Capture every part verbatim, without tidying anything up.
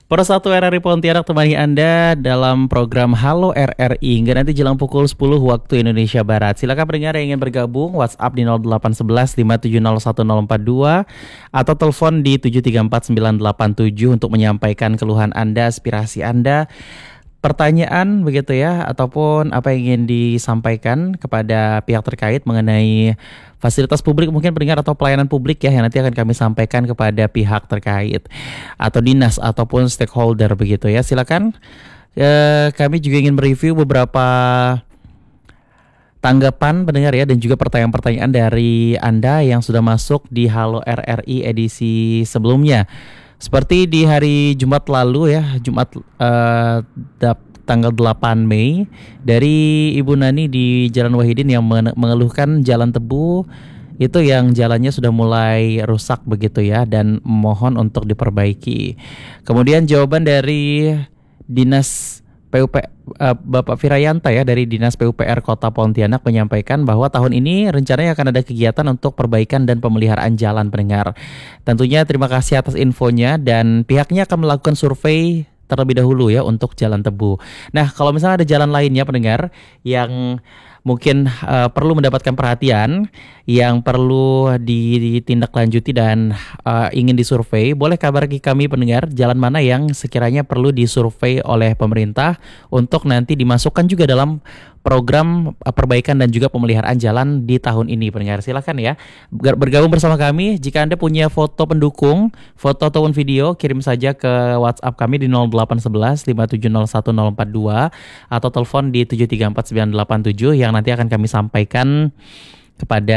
Persatu R R I Pontianak temani Anda dalam program Halo R R I hingga nanti jelang pukul sepuluh waktu Indonesia Barat. Silakan pendengar yang ingin bergabung WhatsApp di nol delapan satu satu lima tujuh nol satu nol empat dua atau telepon di tujuh tiga empat sembilan delapan tujuh untuk menyampaikan keluhan Anda, aspirasi Anda, pertanyaan begitu ya, ataupun apa yang ingin disampaikan kepada pihak terkait mengenai fasilitas publik mungkin pendengar atau pelayanan publik ya, yang nanti akan kami sampaikan kepada pihak terkait atau dinas ataupun stakeholder begitu ya. Silakan. E, kami juga ingin mereview beberapa tanggapan pendengar ya, dan juga pertanyaan-pertanyaan dari Anda yang sudah masuk di Halo R R I edisi sebelumnya. Seperti di hari Jumat lalu ya, Jumat uh, dap, tanggal delapan Mei, dari Ibu Nani di Jalan Wahidin yang mengeluhkan jalan Tebu itu yang jalannya sudah mulai rusak begitu ya, dan mohon untuk diperbaiki. Kemudian jawaban dari Dinas P U P uh, Bapak Firayanta ya dari Dinas P U P R Kota Pontianak menyampaikan bahwa tahun ini rencananya akan ada kegiatan untuk perbaikan dan pemeliharaan jalan pendengar. Tentunya terima kasih atas infonya, dan pihaknya akan melakukan survei terlebih dahulu ya untuk Jalan Tebu. Nah, kalau misalnya ada jalan lainnya pendengar yang mungkin uh, perlu mendapatkan perhatian, yang perlu ditindaklanjuti dan uh, ingin disurvei, boleh kabar ke kami pendengar jalan mana yang sekiranya perlu disurvei oleh pemerintah untuk nanti dimasukkan juga dalam program uh, perbaikan dan juga pemeliharaan jalan di tahun ini pendengar. Silakan ya bergabung bersama kami. Jika Anda punya foto pendukung, foto ataupun video, kirim saja ke WhatsApp kami di nol delapan satu satu lima tujuh nol satu nol empat dua atau telepon di tujuh tiga empat sembilan delapan tujuh yang nanti akan kami sampaikan kepada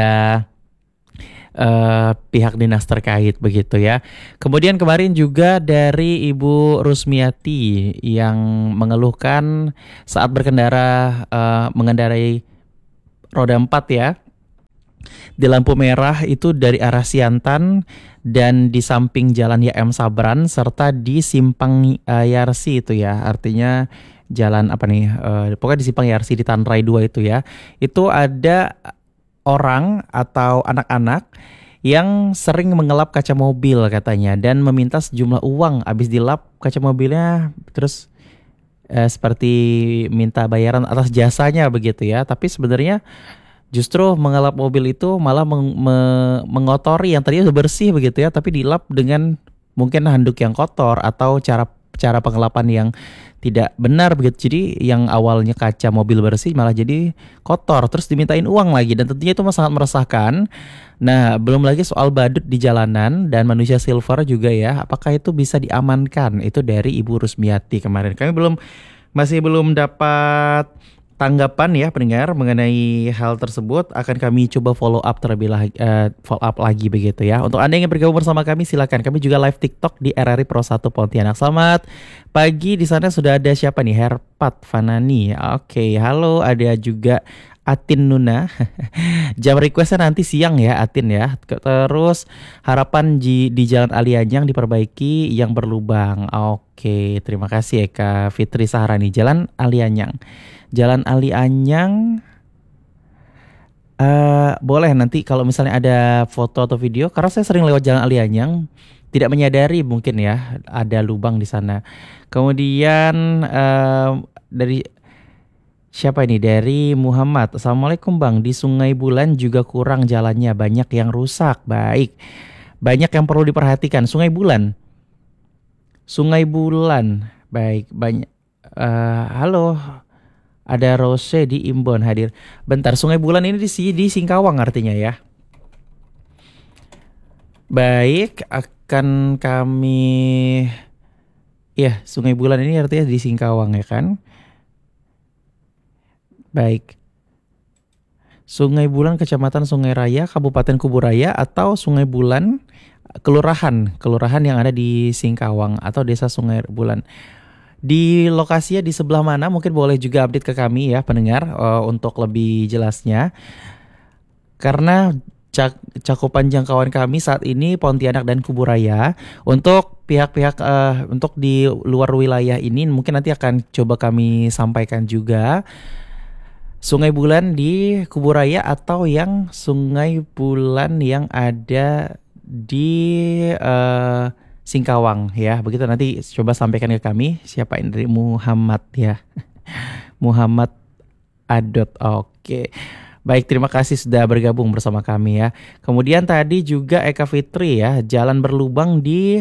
uh, pihak dinas terkait begitu ya. Kemudian kemarin juga dari Ibu Rusmiati yang mengeluhkan saat berkendara uh, mengendarai roda empat ya, di lampu merah itu dari arah Siantan dan di samping jalan Y M Sabran serta di simpang uh, Yarsi itu ya, artinya jalan apa nih, uh, pokoknya di simpang Yarsi di Tanrai dua itu ya, itu ada orang atau anak-anak yang sering mengelap kaca mobil katanya dan meminta sejumlah uang habis dilap kaca mobilnya, terus eh, seperti minta bayaran atas jasanya begitu ya. Tapi sebenarnya justru mengelap mobil itu malah meng- me- mengotori yang tadinya sudah bersih begitu ya, tapi dilap dengan mungkin handuk yang kotor atau cara cara pengelapan yang tidak benar begitu. Jadi yang awalnya kaca mobil bersih malah jadi kotor, terus dimintain uang lagi, dan tentunya itu sangat meresahkan. Nah, belum lagi soal badut di jalanan dan manusia silver juga ya. Apakah itu bisa diamankan? Itu dari Ibu Rusmiati kemarin. Kami belum masih belum dapat tanggapan ya pendengar mengenai hal tersebut. Akan kami coba follow up terlebih lagi, uh, follow up lagi begitu ya. Untuk Anda yang ingin bergabung bersama kami silakan. Kami juga live TikTok di R R I Pro satu Pontianak. Selamat pagi, di sana sudah ada siapa nih? Herpat Fanani. Oke, halo, ada juga Atin Nuna. Jam requestnya nanti siang ya Atin ya. Terus harapan di, di Jalan Alianjang diperbaiki yang berlubang. Oke, terima kasih Eka Fitri Saharani. Jalan Alianjang. Jalan Ali Anyang uh, boleh nanti kalau misalnya ada foto atau video, karena saya sering lewat Jalan Ali Anyang, tidak menyadari mungkin ya ada lubang di sana. Kemudian uh, dari siapa ini? Dari Muhammad. Assalamualaikum Bang, di Sungai Bulan juga kurang jalannya, banyak yang rusak. Baik, banyak yang perlu diperhatikan. Sungai Bulan Sungai Bulan baik, banyak. uh, Halo, ada Rose di Imbon hadir. Bentar, Sungai Bulan ini di, di Singkawang artinya ya. Baik, akan kami... Ya, Sungai Bulan ini artinya di Singkawang ya kan. Baik. Sungai Bulan Kecamatan Sungai Raya, Kabupaten Kuburaya, atau Sungai Bulan Kelurahan. Kelurahan yang ada di Singkawang atau Desa Sungai Bulan. Di lokasinya di sebelah mana mungkin boleh juga update ke kami ya pendengar uh, untuk lebih jelasnya. Karena cak- cakupan jangkauan kami saat ini Pontianak dan Kuburaya. Untuk pihak-pihak uh, untuk di luar wilayah ini mungkin nanti akan coba kami sampaikan juga. Sungai Bulan di Kuburaya atau yang Sungai Bulan yang ada di uh, Singkawang ya. Begitu nanti coba sampaikan ke kami siapa ini dari Muhammad ya. Muhammad Adot. Oke. Baik, terima kasih sudah bergabung bersama kami ya. Kemudian tadi juga Eka Fitri ya, jalan berlubang di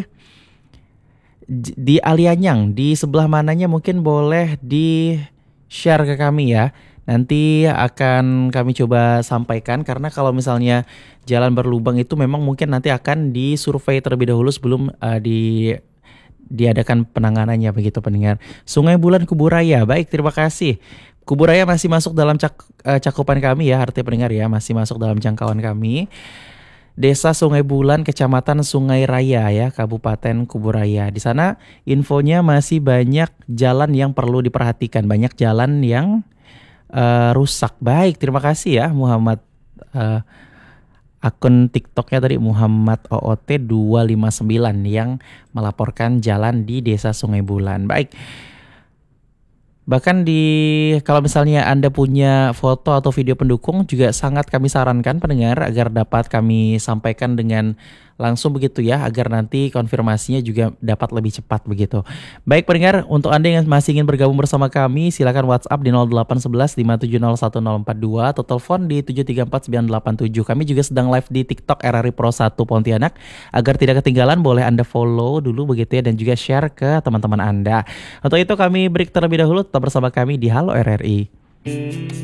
di Alianyang, di sebelah mananya mungkin boleh di share ke kami ya. Nanti akan kami coba sampaikan karena kalau misalnya jalan berlubang itu memang mungkin nanti akan disurvei terlebih dahulu sebelum uh, di diadakan penanganannya begitu pendengar. Sungai Bulan Kuburaya. Baik, terima kasih. Kuburaya masih masuk dalam cak, uh, cakupan kami ya, artinya pendengar ya, masih masuk dalam jangkauan kami. Desa Sungai Bulan, Kecamatan Sungai Raya ya, Kabupaten Kuburaya. Di sana infonya masih banyak jalan yang perlu diperhatikan, banyak jalan yang uh, rusak. Baik, terima kasih ya Muhammad. Uh, akun TikToknya tadi Muhammad O O T dua lima sembilan yang melaporkan jalan di Desa Sungai Bulan. Baik. Bahkan di kalau misalnya Anda punya foto atau video pendukung juga sangat kami sarankan pendengar agar dapat kami sampaikan dengan langsung begitu ya, agar nanti konfirmasinya juga dapat lebih cepat begitu. Baik pendengar, untuk Anda yang masih ingin bergabung bersama kami silakan WhatsApp di nol delapan satu satu lima tujuh nol satu nol empat dua atau telepon di tujuh tiga empat sembilan delapan tujuh. Kami juga sedang live di TikTok R R I Pro satu Pontianak. Agar tidak ketinggalan boleh Anda follow dulu begitu ya dan juga share ke teman-teman Anda. Untuk itu kami break terlebih dahulu, tetap bersama kami di Halo R R I.